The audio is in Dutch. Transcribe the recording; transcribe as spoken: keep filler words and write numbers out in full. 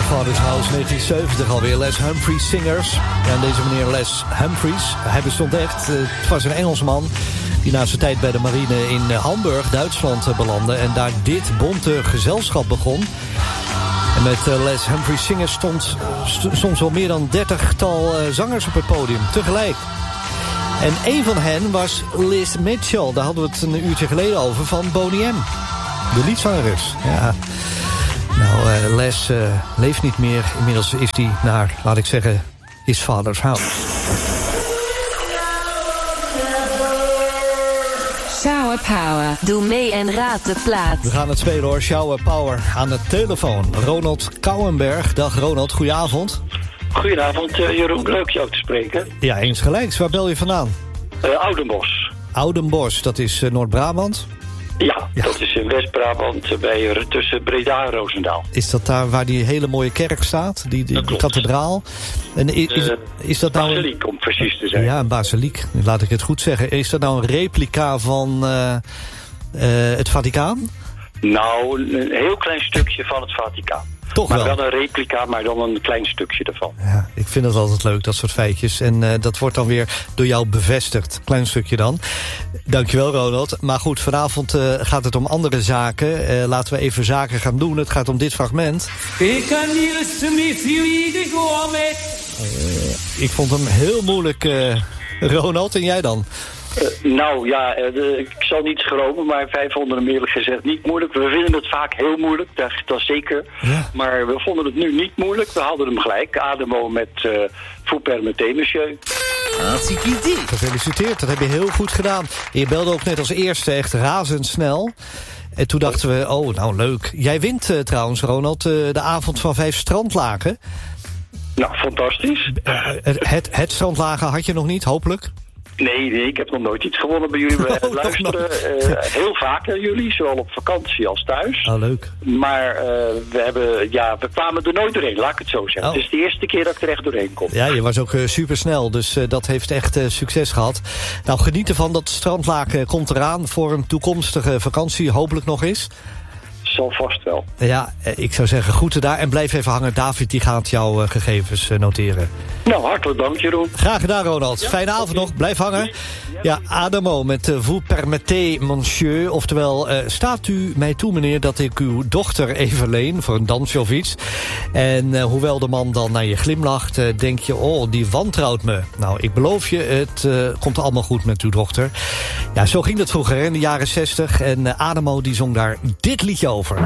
Father's House, negentien zeventig alweer. Les Humphries Singers. Ja, en deze meneer Les Humphries, hij bestond echt. Het was een Engelsman die na zijn tijd bij de marine in Hamburg, Duitsland, belandde. En daar dit bonte gezelschap begon. En met Les Humphries Singers stond st- soms wel meer dan dertigtal uh, zangers op het podium tegelijk. En een van hen was Liz Mitchell. Daar hadden we het een uurtje geleden over, van Boney M. De liedzangeres. Ja. Nou, uh, Les uh, leeft niet meer. Inmiddels is hij naar, laat ik zeggen, his father's house. Shower Power. Doe mee en raad de plaat. We gaan het spelen hoor, Shower Power. Aan de telefoon, Ronald Kouwenberg. Dag Ronald, goedenavond. Goedenavond, uh, Jeroen. Leuk jou te spreken. Ja, eens gelijks. Waar bel je vandaan? Uh, Oudenbosch. Oudenbosch, dat is uh, Noord-Brabant? Ja, ja, dat is in West-Brabant, bij, tussen Breda en Roosendaal. Is dat daar waar die hele mooie kerk staat? Die, die, die kathedraal? En is, is, is dat nou basiliek, om precies te zijn. Ja, een basiliek. Laat ik het goed zeggen. Is dat nou een replica van uh, uh, het Vaticaan? Nou, een heel klein stukje van het Vaticaan. Toch maar wel. wel een replica, maar dan een klein stukje ervan. Ja, ik vind dat altijd leuk, dat soort feitjes. En uh, dat wordt dan weer door jou bevestigd. Klein stukje dan. Dankjewel, Ronald. Maar goed, vanavond uh, gaat het om andere zaken. Uh, laten we even zaken gaan doen. Het gaat om dit fragment. Uh, ik vond hem heel moeilijk, uh, Ronald. En jij dan? Uh, nou ja, uh, de, ik zal niet schromen, maar wij vonden hem eerlijk gezegd niet moeilijk. We vinden het vaak heel moeilijk, dat, dat zeker. Ja. Maar we vonden het nu niet moeilijk. We hadden hem gelijk. Ademo met uh, Vous permettez, monsieur. Gefeliciteerd, dat heb je heel goed gedaan. En je belde ook net als eerste echt razendsnel. En toen dachten we, oh nou leuk. Jij wint uh, trouwens, Ronald, uh, de avond van vijf strandlagen. Nou, fantastisch. Uh, het, het strandlagen had je nog niet, hopelijk? Nee, nee, ik heb nog nooit iets gewonnen bij jullie. We oh, luisteren uh, heel vaak naar jullie, zowel op vakantie als thuis. Oh, leuk. Maar uh, we hebben, ja, we kwamen er nooit doorheen, laat ik het zo zeggen. Oh. Het is de eerste keer dat ik er echt doorheen kom. Ja, je was ook uh, supersnel, dus uh, dat heeft echt uh, succes gehad. Nou, geniet ervan, dat strandlaken komt eraan voor een toekomstige vakantie, hopelijk nog eens. Zal vast wel. Ja, ik zou zeggen, groeten daar en blijf even hangen. David die gaat jouw uh, gegevens uh, noteren. Nou, hartelijk dank, Jeroen. Graag gedaan, Ronald. Ja, Fijne avond okay. nog. Blijf hangen. Ja, Ademo met uh, Vous permettez, monsieur. Oftewel, uh, staat u mij toe, meneer, dat ik uw dochter even leen voor een dansje of iets. En uh, hoewel de man dan naar je glimlacht, uh, denk je, oh, die wantrouwt me. Nou, ik beloof je, het uh, komt allemaal goed met uw dochter. Ja, zo ging dat vroeger in de jaren zestig. En uh, Ademo die zong daar dit liedje over.